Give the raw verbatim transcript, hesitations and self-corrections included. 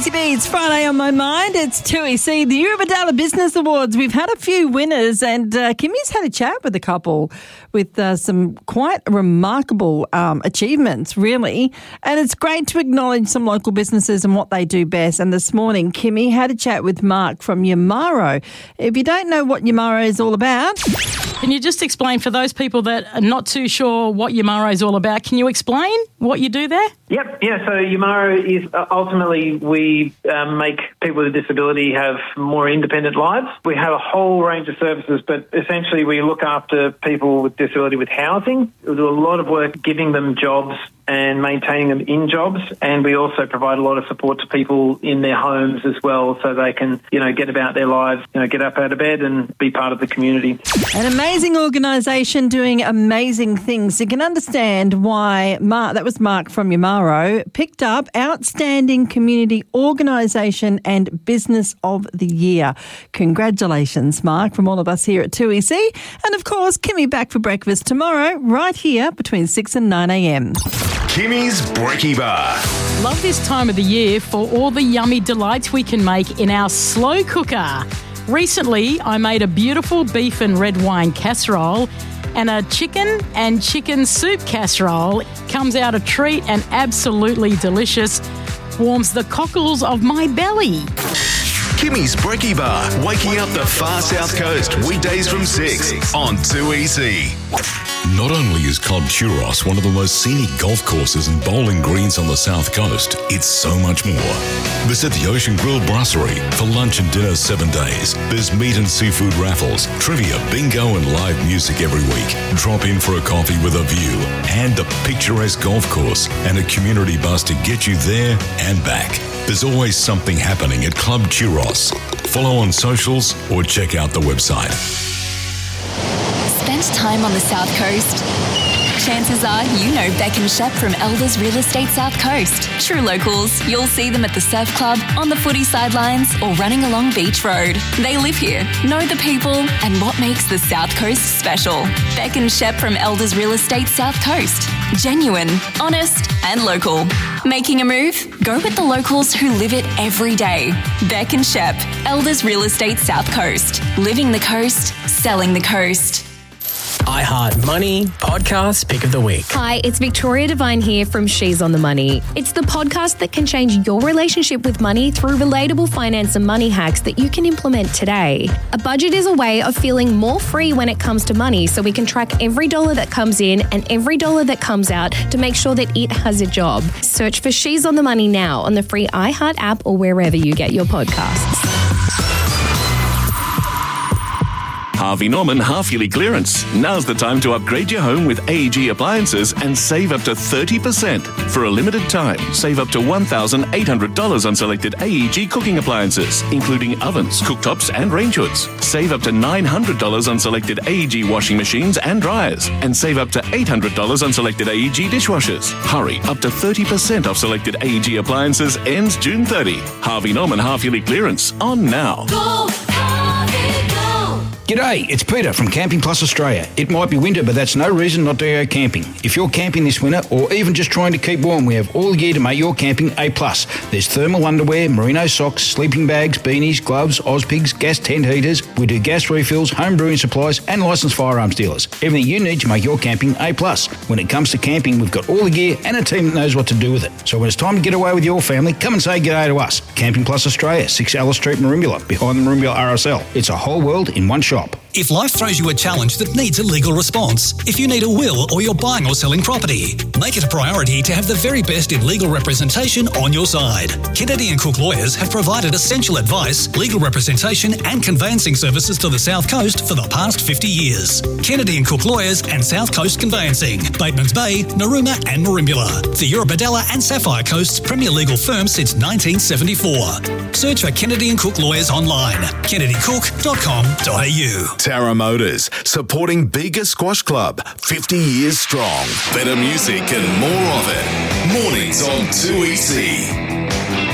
Easy B, it's Friday on my mind. It's two E C, the Eurobodalla Business Awards. We've had a few winners, and uh, Kimmy's had a chat with a couple with uh, some quite remarkable um, achievements, really. And it's great to acknowledge some local businesses and what they do best. And this morning, Kimmy had a chat with Mark from Yamaro. If you don't know what Yamaro is all about... Can you just explain for those people that are not too sure what Yamaro is all about? Can you explain what you do there? Yep, yeah, so Yamaro is uh, ultimately we um, make people with a disability have more independent lives. We have a whole range of services, but essentially we look after people with disability with housing. We do a lot of work giving them jobs and maintaining them in jobs, and we also provide a lot of support to people in their homes as well, so they can, you know, get about their lives, you know, get up out of bed and be part of the community. An amazing organisation doing amazing things. You can understand why Mark, that was Mark from Yamaro, picked up Outstanding Community Organisation and Business of the Year. Congratulations, Mark, from all of us here at two E C. And of course, Kimmy back for breakfast tomorrow, right here between six and nine a.m. Kimmy's Brekkie Bar. Love this time of the year for all the yummy delights we can make in our slow cooker. Recently, I made a beautiful beef and red wine casserole, and a chicken and chicken soup casserole comes out a treat and absolutely delicious. Warms the cockles of my belly. Kimmy's Brekkie Bar, waking up the far south coast, weekdays from six on two E C. Not only is Club Churros one of the most scenic golf courses and bowling greens on the south coast, it's so much more. Visit the Ocean Grill Brasserie for lunch and dinner seven days. There's meat and seafood raffles, trivia, bingo and live music every week. Drop in for a coffee with a view and a picturesque golf course and a community bus to get you there and back. There's always something happening at Club Churros. Follow on socials or check out the website. Spend time on the South Coast? Chances are you know Beck and Shep from Elders Real Estate South Coast. True locals, you'll see them at the surf club, on the footy sidelines, or running along Beach Road. They live here, know the people, and what makes the South Coast special. Beck and Shep from Elders Real Estate South Coast. Genuine, honest, and local. Making a move? Go with the locals who live it every day. Beck and Shep, Elders Real Estate South Coast. Living the coast, selling the coast. iHeart Money Podcast Pick of the Week. Hi, it's Victoria Devine here from She's on the Money. It's the podcast that can change your relationship with money through relatable finance and money hacks that you can implement today. A budget is a way of feeling more free when it comes to money, so we can track every dollar that comes in and every dollar that comes out to make sure that it has a job. Search for She's on the Money now on the free iHeart app or wherever you get your podcasts. Harvey Norman half-yearly clearance. Now's the time to upgrade your home with A E G appliances and save up to thirty percent. For a limited time, save up to one thousand eight hundred dollars on selected A E G cooking appliances, including ovens, cooktops and range hoods. Save up to nine hundred dollars on selected A E G washing machines and dryers. And save up to eight hundred dollars on selected A E G dishwashers. Hurry, up to thirty percent off selected A E G appliances ends June thirtieth. Harvey Norman half-yearly clearance on now. Go, Harvey, go. G'day, it's Peter from Camping Plus Australia. It might be winter, but that's no reason not to go camping. If you're camping this winter or even just trying to keep warm, we have all gear to make your camping A plus. There's thermal underwear, merino socks, sleeping bags, beanies, gloves, Ozpigs, gas tent heaters. We do gas refills, home brewing supplies and licensed firearms dealers. Everything you need to make your camping A plus. When it comes to camping, we've got all the gear and a team that knows what to do with it. So when it's time to get away with your family, come and say g'day to us. Camping Plus Australia, six Alice Street, Merimbula, behind the Merimbula R S L. It's a whole world in one shop. If life throws you a challenge that needs a legal response, if you need a will or you're buying or selling property, make it a priority to have the very best in legal representation on your side. Kennedy and Cook Lawyers have provided essential advice, legal representation and conveyancing services to the South Coast for the past fifty years. Kennedy and Cook Lawyers and South Coast Conveyancing, Batemans Bay, Narooma and Merimbula. The Eurobodalla and Sapphire Coast's premier legal firm since nineteen seventy-four. Search for Kennedy and Cook Lawyers online, kennedy cook dot com dot a u. Tara Motors, supporting Bega Squash Club, fifty years strong. Better music and more of it. Mornings on two E C.